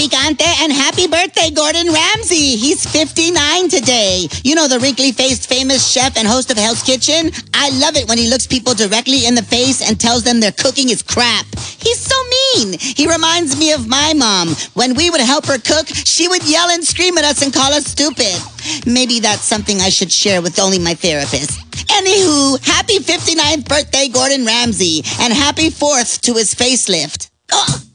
picante, and happy birthday, Gordon Ramsay. He's 59 today. You know, the wrinkly-faced famous chef and host of Hell's Kitchen? I love it when he looks people directly in the face and tells them their cooking is crap. He's so mean. He reminds me of my mom. When we would help her cook, she would yell and scream at us and call us stupid. Maybe that's something I should share with only my therapist. Anywho, happy 59th birthday, Gordon Ramsay, and happy 4th to his facelift. Oh.